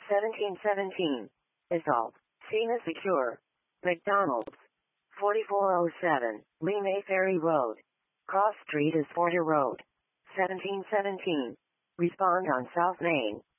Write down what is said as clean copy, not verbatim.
1717. Assault. Cena Secure. McDonald's. 4407. Lee May Ferry Road. Cross Street is Porter Road. 1717. Respond on South Main.